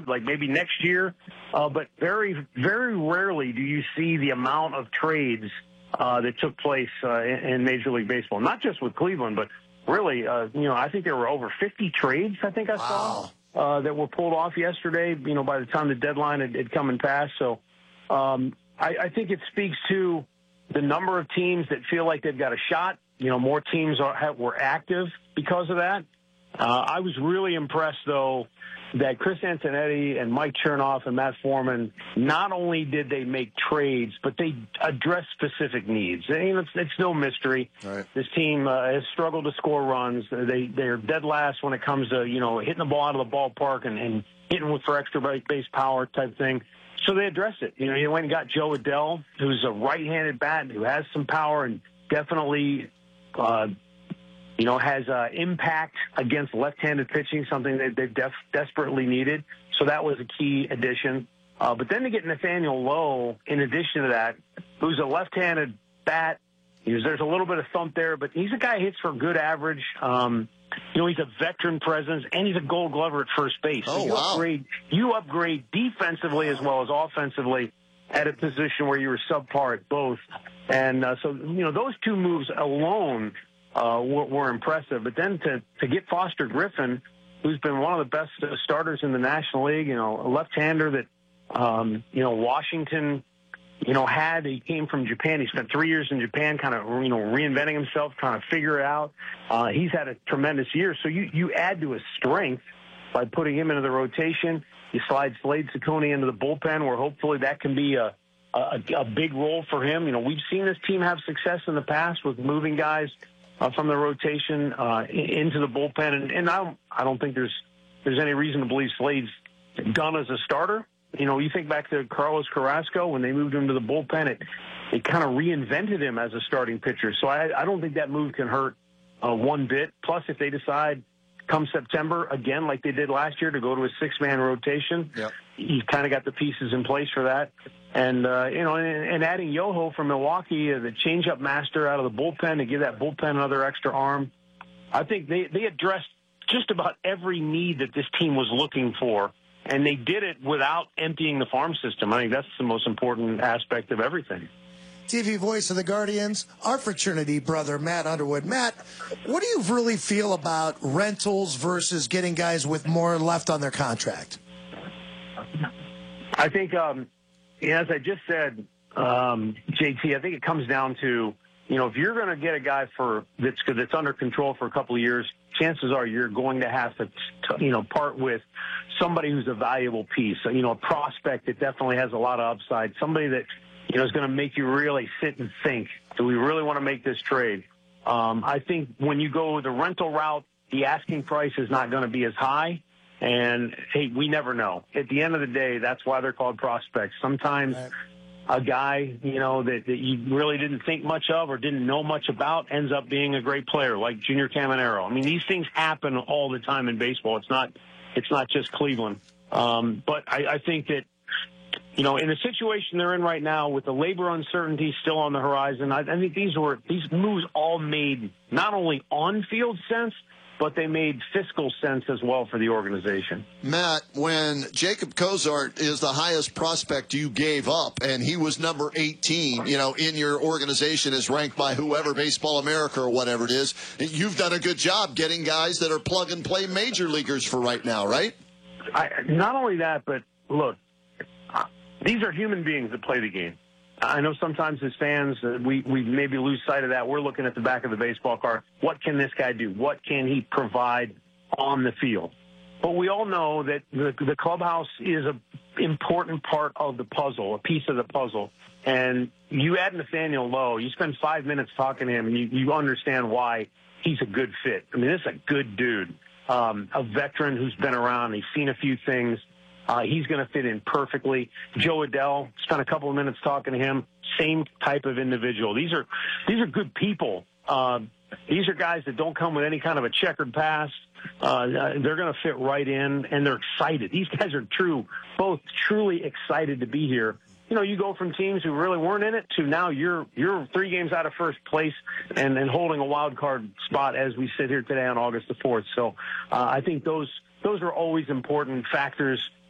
road, like maybe next year. But very, very rarely do you see the amount of trades that took place in Major League Baseball. Not just with Cleveland, but really, I think there were over 50 trades, I think I saw, that were pulled off yesterday, by the time the deadline had come and passed. So I think it speaks to the number of teams that feel like they've got a shot. More teams were active because of that. I was really impressed, though, that Chris Antonetti and Mike Chernoff and Matt Foreman, not only did they make trades, but they addressed specific needs. It's no mystery. Right. This team has struggled to score runs. They're dead last when it comes to, hitting the ball out of the ballpark and hitting for extra base power type thing. So they addressed it. They went and got Joe Adell, who's a right-handed bat who has some power and definitely has impact against left-handed pitching, something that they've desperately needed. So that was a key addition. But then to get Nathaniel Lowe, in addition to that, who's a left-handed bat, there's a little bit of thump there, but he's a guy who hits for a good average. He's a veteran presence, and he's a Gold Glover at first base. So you upgrade defensively as well as offensively at a position where you were subpar at both. And so those two moves alone were impressive. But then to get Foster Griffin, who's been one of the best starters in the National League, a left-hander that, Washington, he came from Japan. He spent 3 years in Japan kind of, reinventing himself, trying to figure it out. He's had a tremendous year. So you add to his strength by putting him into the rotation. You slide Slade Ciccone into the bullpen, where hopefully that can be a big role for him. We've seen this team have success in the past with moving guys from the rotation into the bullpen, and I don't think there's any reason to believe Slade's done as a starter. You think back to Carlos Carrasco when they moved him to the bullpen, it kind of reinvented him as a starting pitcher. So I don't think that move can hurt one bit. Plus, if they decide come September again, like they did last year, to go to a 6-man rotation, you've kind of got the pieces in place for that. And, and adding Yoho from Milwaukee, the changeup master out of the bullpen, to give that bullpen another extra arm. I think they addressed just about every need that this team was looking for, and they did it without emptying the farm system. I think that's the most important aspect of everything. TV voice of the Guardians, our fraternity brother, Matt Underwood. Matt, what do you really feel about rentals versus getting guys with more left on their contract? I think, as I just said, JT, I think it comes down to, if you're going to get a guy that's under control for a couple of years, chances are you're going to have to part with somebody who's a valuable piece, a prospect that definitely has a lot of upside, somebody that is going to make you really sit and think, do we really want to make this trade? I think when you go the rental route, the asking price is not going to be as high. And, hey, we never know. At the end of the day, that's why they're called prospects. Sometimes a guy, that you really didn't think much of or didn't know much about ends up being a great player, like Junior Caminero. I mean, these things happen all the time in baseball. It's not just Cleveland. But I think that, in the situation they're in right now with the labor uncertainty still on the horizon, I think these moves all made not only on-field sense, but they made fiscal sense as well for the organization. Matt, when Jacob Cozart is the highest prospect you gave up, and he was number 18, in your organization is ranked by whoever, Baseball America or whatever it is, you've done a good job getting guys that are plug-and-play major leaguers for right now, right? Not only that, but look, these are human beings that play the game. I know sometimes as fans, we maybe lose sight of that. We're looking at the back of the baseball card. What can this guy do? What can he provide on the field? But we all know that the clubhouse is an important part of the puzzle, a piece of the puzzle. And you add Nathaniel Lowe, you spend 5 minutes talking to him, and you understand why he's a good fit. I mean, this is a good dude, a veteran who's been around. He's seen a few things. He's going to fit in perfectly. Joe Adell, spent a couple of minutes talking to him. Same type of individual. These are good people. These are guys that don't come with any kind of a checkered past. They're going to fit right in, and they're excited. These guys are both truly excited to be here. You go from teams who really weren't in it to now you're 3 games out of first place and holding a wild card spot as we sit here today on August the 4th. So I think those are always important factors